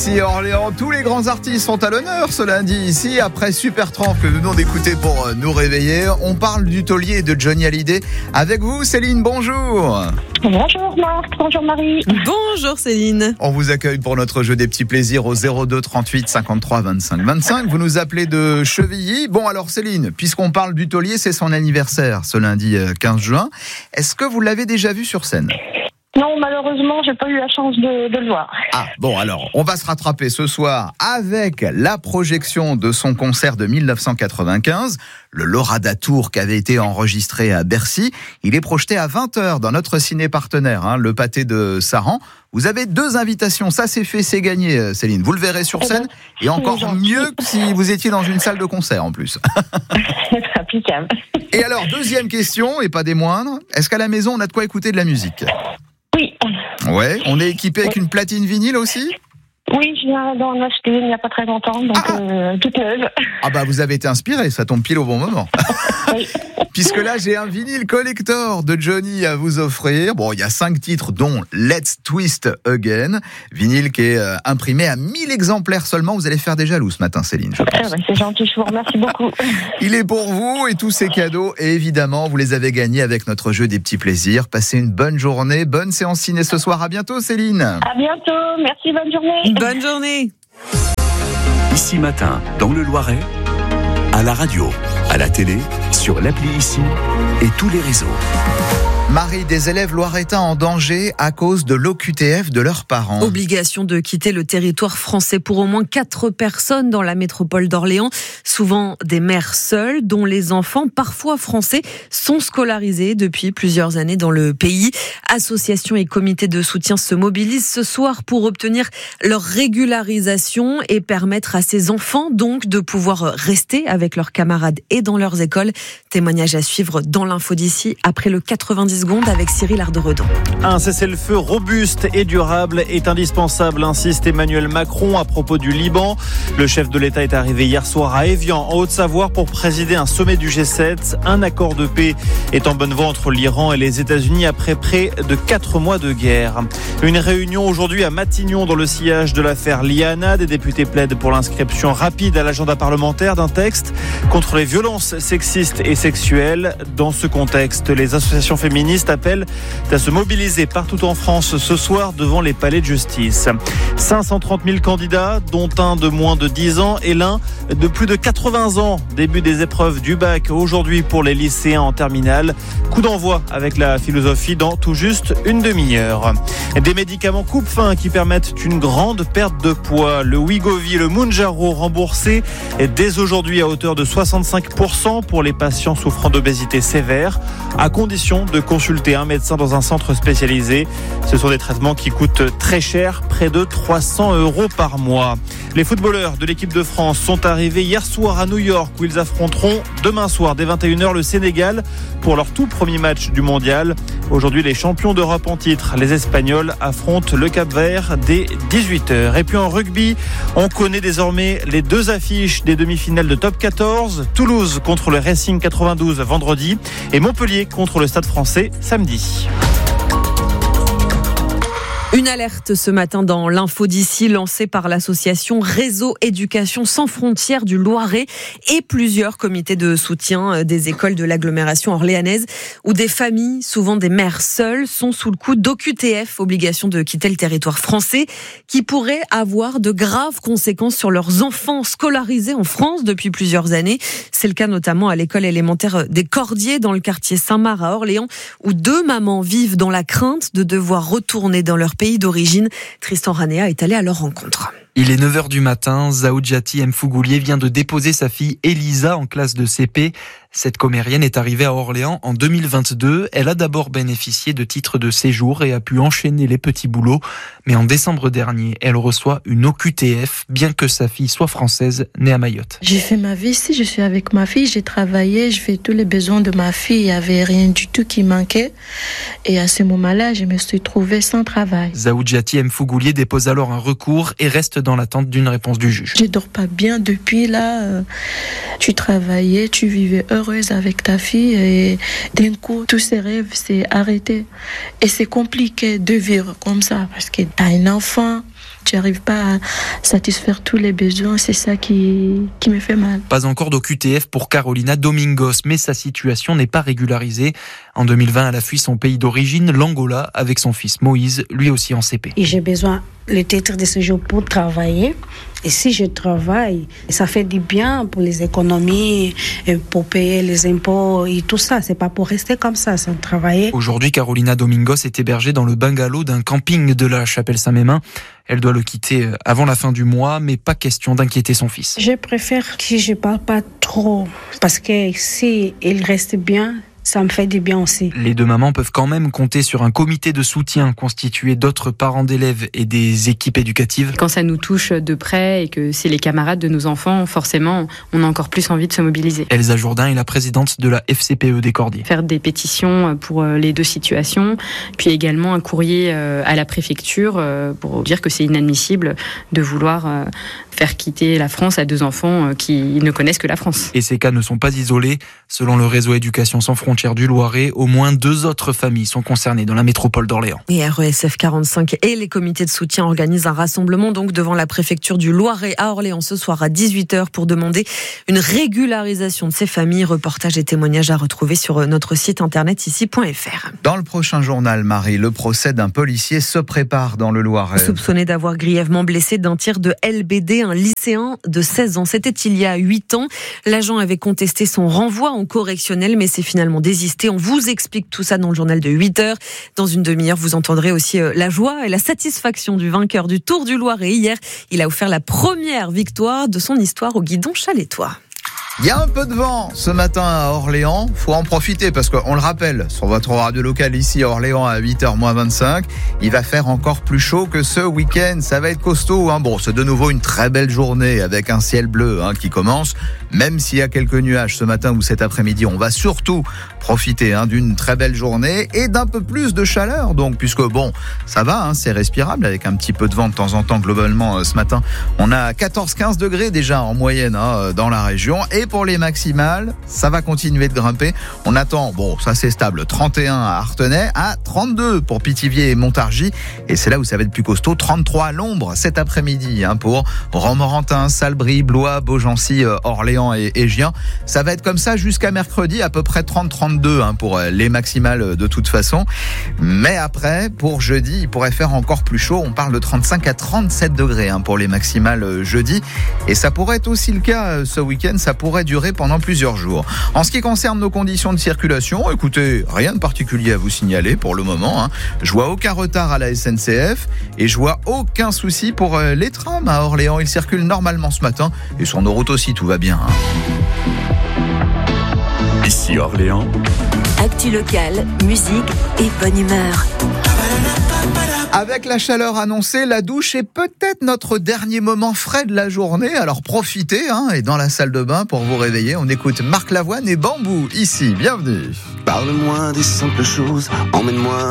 Ici à Orléans, tous les grands artistes sont à l'honneur ce lundi. Ici, après Super Tramp que nous venons d'écouter pour nous réveiller, on parle du taulier et de Johnny Hallyday. Avec vous, Céline, bonjour. Bonjour Marc, bonjour Marie. Bonjour Céline. On vous accueille pour notre jeu des petits plaisirs au 02 38 53 25 25. Vous nous appelez de Chevilly. Bon alors Céline, puisqu'on parle du taulier, c'est son anniversaire ce lundi 15 juin. Est-ce que vous l'avez déjà vu sur scène ? Non, malheureusement, j'ai pas eu la chance de le voir. Ah, bon, alors, on va se rattraper ce soir avec la projection de son concert de 1995, le Lorada Tour qui avait été enregistré à Bercy. Il est projeté à 20h dans notre ciné-partenaire, le Pâté de Saran. Vous avez 2 invitations, ça c'est fait, c'est gagné, Céline. Vous le verrez sur scène, et encore mieux que si vous étiez dans une salle de concert en plus. C'est applicable. Et alors, deuxième question, et pas des moindres, est-ce qu'à la maison on a de quoi écouter de la musique ? Oui. Ouais, on est équipé avec une platine vinyle aussi ? Oui, je viens d'en acheter il n'y a pas très longtemps, donc toute neuve. Ah bah vous avez été inspiré, ça tombe pile au bon moment. Oui. Puisque là j'ai un vinyle collector de Johnny à vous offrir. Bon, il y a 5 titres dont Let's Twist Again, vinyle qui est imprimé à 1000 exemplaires seulement. Vous allez faire des jaloux ce matin, Céline, je pense. C'est gentil, je vous remercie beaucoup. Il est pour vous et tous ces cadeaux, et évidemment vous les avez gagnés avec notre jeu des petits plaisirs. Passez une bonne journée, bonne séance ciné ce soir. À bientôt, Céline. À bientôt, merci, bonne journée. Bonne journée. Ici Matin, dans le Loiret, à la radio, à la télé, sur l'appli Ici et tous les réseaux. Marie, des élèves loiretains en danger à cause de l'OQTF de leurs parents. Obligation de quitter le territoire français pour au moins 4 personnes dans la métropole d'Orléans. Souvent des mères seules, dont les enfants, parfois français, sont scolarisés depuis plusieurs années dans le pays. Associations et comités de soutien se mobilisent ce soir pour obtenir leur régularisation et permettre à ces enfants donc de pouvoir rester avec leurs camarades et dans leurs écoles. Témoignage à suivre dans l'info d'ici après le 90 secondes avec Cyril Arderedon. Un cessez-le-feu robuste et durable est indispensable, insiste Emmanuel Macron à propos du Liban. Le chef de l'État est arrivé hier soir à Évian, en Haute-Savoie, pour présider un sommet du G7. Un accord de paix est en bonne voie entre l'Iran et les États-Unis après près de 4 mois de guerre. Une réunion aujourd'hui à Matignon dans le sillage de l'affaire Liana. Des députés plaident pour l'inscription rapide à l'agenda parlementaire d'un texte contre les violences sexistes et sexuelles. Dans ce contexte, les associations féministes appellent à se mobiliser partout en France ce soir devant les palais de justice. 530 000 candidats, dont un de moins de 10 ans et l'un de plus de 80 ans. Début des épreuves du bac aujourd'hui pour les lycéens en terminale. Coup d'envoi avec la philosophie dans tout juste une demi-heure. Des médicaments coupe-faim qui permettent une grande perte de poids. Le Wegovy et le Mounjaro remboursés dès aujourd'hui à hauteur de 65% pour les patients souffrant d'obésité sévère, à condition de consulter un médecin dans un centre spécialisé. Ce sont des traitements qui coûtent très cher, près de 300 € par mois. Les footballeurs de l'équipe de France sont arrivés hier soir à New York où ils affronteront demain soir dès 21h le Sénégal pour leur tout premier match du mondial. Aujourd'hui, les champions d'Europe en titre, les Espagnols, affrontent le Cap-Vert dès 18h. Et puis en rugby, on connaît désormais les 2 affiches des demi-finales de Top 14. Toulouse contre le Racing 92 vendredi et Montpellier contre le Stade Français samedi. Une alerte ce matin dans l'info d'ici lancée par l'association Réseau Éducation Sans Frontières du Loiret et plusieurs comités de soutien des écoles de l'agglomération orléanaise où des familles, souvent des mères seules, sont sous le coup d'OQTF, obligation de quitter le territoire français, qui pourrait avoir de graves conséquences sur leurs enfants scolarisés en France depuis plusieurs années. C'est le cas notamment à l'école élémentaire des Cordiers dans le quartier Saint-Marc à Orléans où 2 mamans vivent dans la crainte de devoir retourner dans leur pays d'origine. Tristan Ranea est allé à leur rencontre. Il est 9h du matin, Zaoudjati Mfougulier vient de déposer sa fille Elisa en classe de CP. Cette commérienne est arrivée à Orléans en 2022. Elle a d'abord bénéficié de titres de séjour et a pu enchaîner les petits boulots. Mais en décembre dernier, elle reçoit une OQTF, bien que sa fille soit française, née à Mayotte. J'ai fait ma vie ici, je suis avec ma fille, j'ai travaillé, je fais tous les besoins de ma fille. Il n'y avait rien du tout qui manquait. Et à ce moment-là, je me suis trouvée sans travail. Zaoudjati Mfougulier dépose alors un recours et reste dans l'attente d'une réponse du juge. Je dors pas bien depuis là. Tu travaillais, tu vivais heureuse avec ta fille et d'un coup, tous ces rêves s'est arrêté. Et c'est compliqué de vivre comme ça parce que t'as un enfant, Tu n'arrives pas à satisfaire tous les besoins, c'est ça qui me fait mal. Pas encore d'OQTF pour Carolina Domingos, mais sa situation n'est pas régularisée. En 2020, elle a fui son pays d'origine, l'Angola, avec son fils Moïse, lui aussi en CP. Et j'ai besoin le titre de séjour pour travailler. Et si je travaille, ça fait du bien pour les économies, pour payer les impôts et tout ça. C'est pas pour rester comme ça, sans travailler. Aujourd'hui, Carolina Domingos est hébergée dans le bungalow d'un camping de la Chapelle-Saint-Mémin. Elle doit le quitter avant la fin du mois, mais pas question d'inquiéter son fils. Je préfère que je parle pas trop, parce que si il reste bien, ça me fait du bien aussi. Les deux mamans peuvent quand même compter sur un comité de soutien constitué d'autres parents d'élèves et des équipes éducatives. Quand ça nous touche de près et que c'est les camarades de nos enfants, forcément, on a encore plus envie de se mobiliser. Elsa Jourdain est la présidente de la FCPE des Cordiers. Faire des pétitions pour les deux situations, puis également un courrier à la préfecture pour dire que c'est inadmissible de vouloir faire quitter la France à deux enfants qui ne connaissent que la France. Et ces cas ne sont pas isolés. Selon le réseau Éducation sans frontières du Loiret, au moins 2 autres familles sont concernées dans la métropole d'Orléans. Et RESF 45 et les comités de soutien organisent un rassemblement donc devant la préfecture du Loiret à Orléans ce soir à 18h pour demander une régularisation de ces familles. Reportages et témoignages à retrouver sur notre site internet ici.fr. Dans le prochain journal, Marie, le procès d'un policier se prépare dans le Loiret. Soupçonné d'avoir grièvement blessé d'un tir de LBD un lycéen de 16 ans. C'était il y a 8 ans. L'agent avait contesté son renvoi en correctionnel, mais s'est finalement désisté. On vous explique tout ça dans le journal de 8h. Dans une demi-heure, vous entendrez aussi la joie et la satisfaction du vainqueur du Tour du Loiret. Hier, il a offert la première victoire de son histoire au guidon chalétois. Il y a un peu de vent ce matin à Orléans, faut en profiter parce qu'on le rappelle, sur votre radio locale ici à Orléans à 8h-25, il va faire encore plus chaud que ce week-end, ça va être costaud. Bon, c'est de nouveau une très belle journée avec un ciel bleu qui commence, même s'il y a quelques nuages ce matin ou cet après-midi, on va surtout profiter d'une très belle journée et d'un peu plus de chaleur, donc puisque ça va, c'est respirable avec un petit peu de vent de temps en temps globalement ce matin. On a 14-15 degrés déjà en moyenne dans la région. Et pour les maximales, ça va continuer de grimper. On attend, ça c'est stable, 31 à Artenay, à 32 pour Pithiviers et Montargis. Et c'est là où ça va être plus costaud, 33 à l'ombre cet après-midi pour Romorantin, Salbris, Blois, Beaugency, Orléans et Gien. Ça va être comme ça jusqu'à mercredi, à peu près 30-32 pour les maximales de toute façon. Mais après, pour jeudi, il pourrait faire encore plus chaud. On parle de 35 à 37 degrés pour les maximales jeudi. Et ça pourrait être aussi le cas ce week-end, ça pourrait durer pendant plusieurs jours. En ce qui concerne nos conditions de circulation, écoutez, rien de particulier à vous signaler pour le moment. Je vois aucun retard à la SNCF et je vois aucun souci pour les trams à Orléans. Ils circulent normalement ce matin et sur nos routes aussi, tout va bien. Ici Orléans. Actu locale, musique et bonne humeur. Avec la chaleur annoncée, la douche est peut-être notre dernier moment frais de la journée. Alors profitez, et dans la salle de bain pour vous réveiller, on écoute Marc Lavoine et Bambou ici. Bienvenue. Parle-moi des simples choses, emmène-moi